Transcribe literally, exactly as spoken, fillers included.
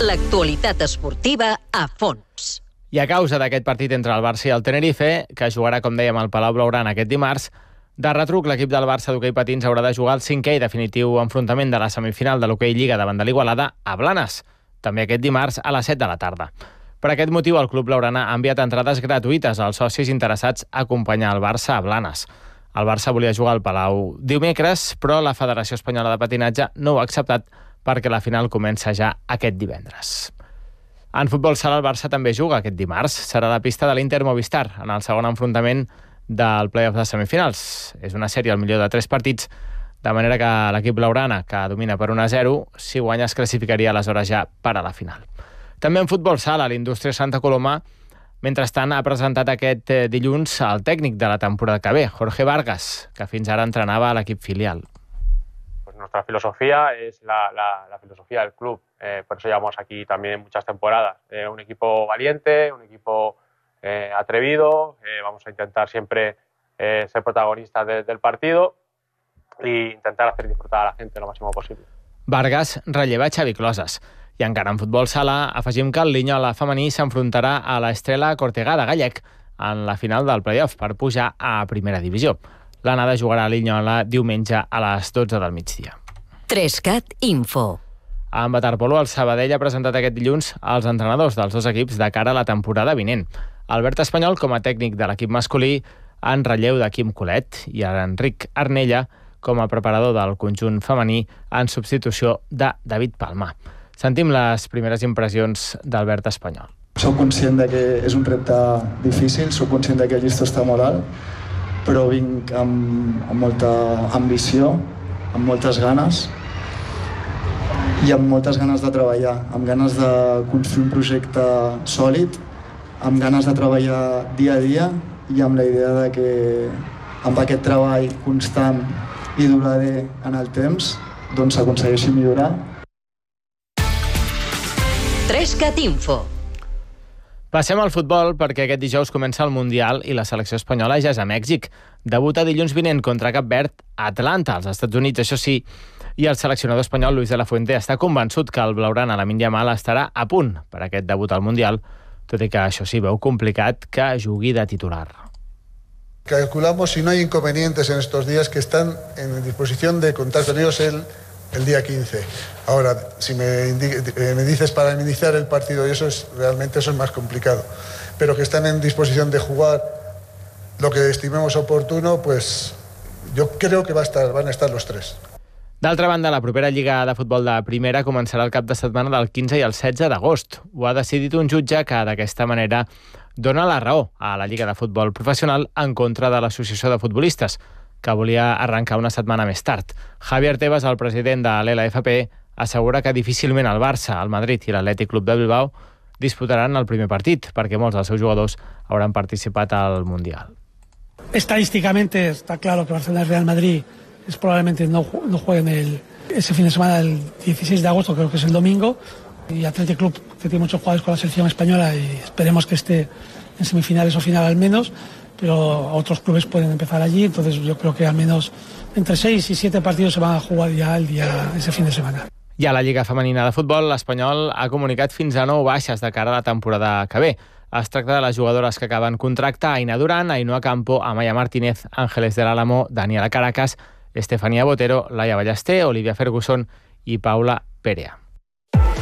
L'actualitat esportiva a fons. I a causa d'aquest partit entre el Barça i el Tenerife, que jugarà, com dèiem, al Palau Blaugrana aquest dimarts, de retruc l'equip del Barça d'hoquei patins haurà de jugar el cinquè i definitiu enfrontament de la semifinal de l'hoquei Lliga davant de l'Igualada a Blanes, també aquest dimarts a les set de la tarda. Per aquest motiu, el club blaugrana ha enviat entrades gratuïtes als socis interessats a acompanyar el Barça a Blanes. El Barça volia jugar al Palau dimecres, però la Federació Espanyola de Patinatge no ho ha acceptat perquè la final comença ja aquest divendres. En futbol sala, el Barça també juga aquest dimarts. Serà la pista de l'Inter Movistar en el segon enfrontament del play-off de semifinals. És una sèrie al millor de tres partits, de manera que l'equip blaugrana, que domina per un a zero, si guanya es classificaria aleshores ja per a la final. També en futbol sala, l'Indústria Santa Coloma, mentrestant, ha presentat aquest dilluns el tècnic de la temporada que ve, Jorge Vargas, que fins ara entrenava a l'equip filial. Pues nuestra filosofía es la, la, la filosofía del club. Eh, por eso llevamos aquí también muchas temporadas. Eh, un equipo valiente, un equipo eh, atrevido. Eh, vamos a intentar siempre eh, ser protagonistas de, del partido e intentar hacer disfrutar a la gente lo máximo posible. Vargas relleva Xavi Closes. I encara en futbol sala, afegim que el Linyola femení s'enfrontarà a l'Estrela Cortegada Gallec en la final del play-off per pujar a primera divisió. L'anada jugarà a Linyola diumenge a les dotze del migdia. Trescat Info. En waterpolo, el Sabadell ha presentat aquest dilluns els entrenadors dels dos equips de cara a la temporada vinent. Albert Espanyol, com a tècnic de l'equip masculí, en relleu de Quim Colet, i Enric Arnella, com a preparador del conjunt femení, en substitució de David Palma. Sentim les primeres impressions d'Albert Espanyol. Soc conscient de que és un repte difícil, soc conscient de que el llistó està molt alt, però vinc amb, amb molta ambició, amb moltes ganes, i amb moltes ganes de treballar, amb ganes de construir un projecte sòlid, amb ganes de treballar dia a dia i amb la idea de que amb aquest treball constant i durader en el temps doncs s'aconsegueixi millorar. Trescat Info. Passem al futbol perquè aquest dijous comença el Mundial i la selecció espanyola ja és a Mèxic. Debuta dilluns vinent contra Cap Verd a Atlanta, als Estats Units, això sí, i el seleccionador espanyol Luis de la Fuente està convençut que el blaugrana Lamine Yamal estarà a punt per aquest debut al Mundial, tot i que això sí, veu complicat que jugui de titular. Calculamos, si no hay inconvenientes en estos días, que están en disposición de contar con ellos el, el día quince. Ahora, si me, me dices para iniciar el partido, y eso es realmente eso es más complicado, pero que están en disposición de jugar lo que estimemos oportuno, pues yo creo que va a estar, van a estar los tres. D'altra banda, la propera Lliga de Futbol de Primera començarà el cap de setmana del quinze i el setze d'agost. Ho ha decidit un jutge que, d'aquesta manera, dona la raó a la Lliga de Futbol Professional en contra de l'Associació de Futbolistes, que volia arrencar una setmana més tard. Javier Tebas, el president de l'L F P, assegura que difícilment el Barça, el Madrid i l'Atlètic Club de Bilbao disputaran el primer partit, perquè molts dels seus jugadors hauran participat al Mundial. Estadísticamente está claro que Barcelona y Real Madrid es probablemente no, no jueguen el, ese fin de semana del dieciséis de agosto, creo que es el domingo, y Athletic Club, que tiene muchos jugadores con la selección española y esperemos que esté en semifinales o final al menos, pero otros clubes pueden empezar allí, entonces yo creo que al menos entre seis y siete partidos se van a jugar ya el día, ese fin de semana. I a la Lliga Femenina de Futbol, l'Espanyol ha comunicat fins a nou baixes de cara a la temporada que ve. Es tracta de les jugadores que acaben contracte: Aina Durán, Ainhoa Campo, Amaya Martínez, Ángeles del Álamo, Daniela Caracas, Estefanía Botero, Laia Ballester, Olivia Ferguson i Paula Perea.